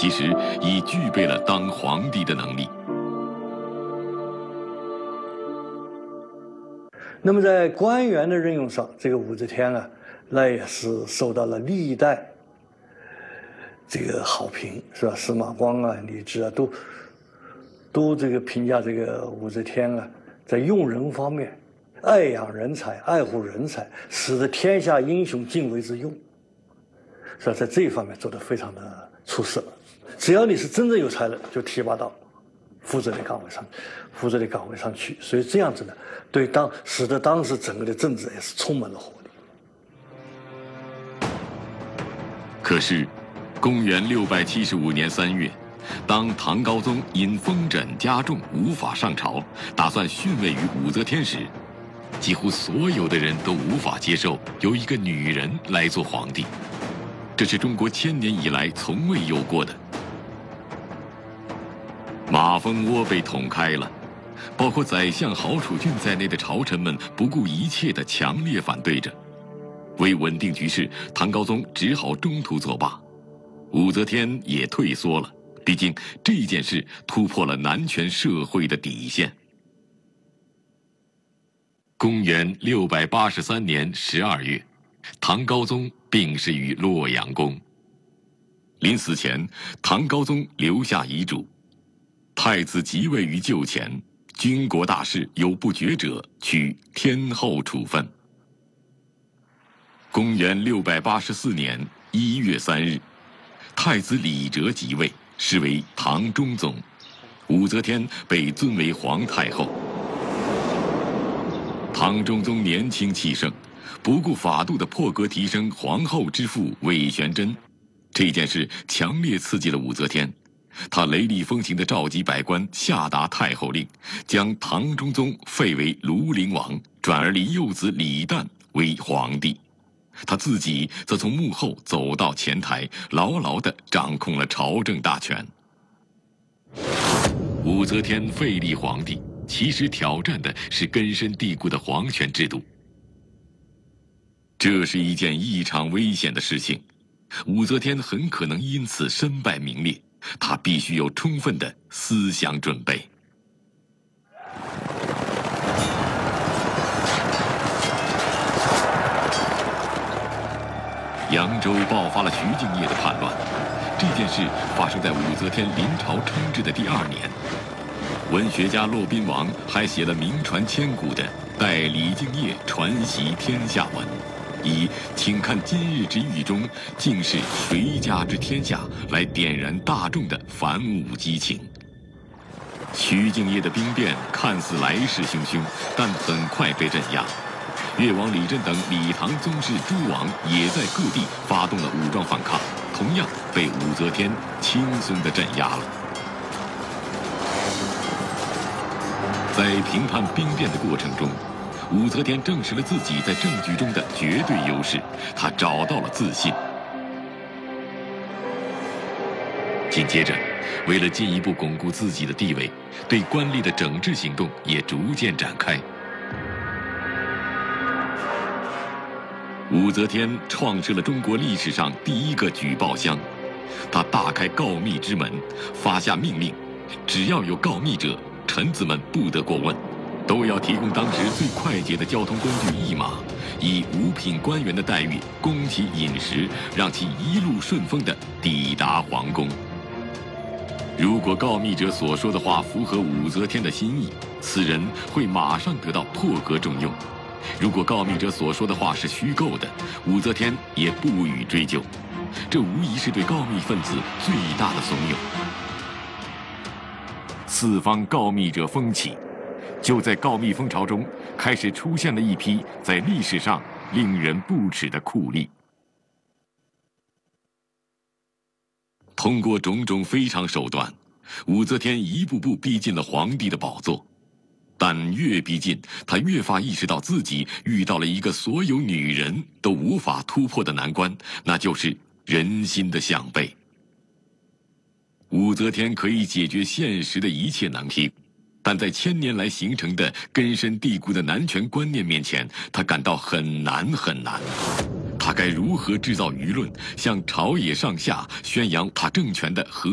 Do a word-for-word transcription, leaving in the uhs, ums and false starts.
其实已具备了当皇帝的能力。 那么在官员的任用上，这个武则天啊，那也是受到了历代这个好评，是吧？司马光啊、李治啊，都都这个评价这个武则天啊，在用人方面，爱养人才、爱护人才，使得天下英雄尽为之用，是吧？在这一方面做得非常的出色。只要你是真正有才能，就提拔到负责的岗位上，负责的岗位上去。所以这样子呢，对当使得当时整个的政治也是充满了活力。 可是，公元六百七十五年三月，当唐高宗因风疹加重无法上朝，打算逊位于武则天时，几乎所有的人都无法接受由一个女人来做皇帝，这是中国千年以来从未有过的。马蜂窝被捅开了，包括宰相郝楚俊在内的朝臣们不顾一切地强烈反对着。为稳定局势，唐高宗只好中途作罢，武则天也退缩了。毕竟这件事突破了男权社会的底线。公元六百八十三年十二月，唐高宗病逝于洛阳宫。临死前，唐高宗留下遗嘱：太子即位于就前，军国大事有不决者，取天后处分。公元六百八十四年一月三日，太子李哲即位，是为唐中宗，武则天被尊为皇太后。唐中宗年轻气盛，不顾法度的破格提升皇后之父韦玄珍，这件事强烈刺激了武则天。他雷厉风行地召集百官，下达太后令，将唐中宗废为庐陵王，转而立幼子李旦为皇帝。他自己则从幕后走到前台，牢牢地掌控了朝政大权。武则天废立皇帝，其实挑战的是根深蒂固的皇权制度。这是一件异常危险的事情，武则天很可能因此身败名裂，她必须有充分的思想准备。扬州爆发了徐敬业的叛乱，这件事发生在武则天临朝称制的第二年。文学家骆宾王还写了名传千古的《代李敬业传习天下文》，以“请看今日之狱中，竟是谁家之天下”来点燃大众的反武激情。徐敬业的兵变看似来势汹汹，但很快被镇压。越王李振等李唐宗室诸王也在各地发动了武装反抗，同样被武则天轻松地镇压了。在平叛兵变的过程中，武则天证实了自己在政局中的绝对优势，她找到了自信。紧接着，为了进一步巩固自己的地位，对官吏的整治行动也逐渐展开。武则天创设了中国历史上第一个举报箱，她大开告密之门，发下命令，只要有告密者，臣子们不得过问，都要提供当时最快捷的交通工具驿马，以五品官员的待遇供其饮食，让其一路顺风地抵达皇宫。如果告密者所说的话符合武则天的心意，此人会马上得到破格重用；如果告密者所说的话是虚构的，武则天也不予追究。这无疑是对告密分子最大的怂恿。四方告密者风起，就在告密风潮中，开始出现了一批在历史上令人不齿的酷吏。通过种种非常手段，武则天一步步逼近了皇帝的宝座。但越逼近，她越发意识到自己遇到了一个所有女人都无法突破的难关，那就是人心的向背。武则天可以解决现实的一切难题，但在千年来形成的根深蒂固的男权观念面前，她感到很难很难。她该如何制造舆论，向朝野上下宣扬她政权的核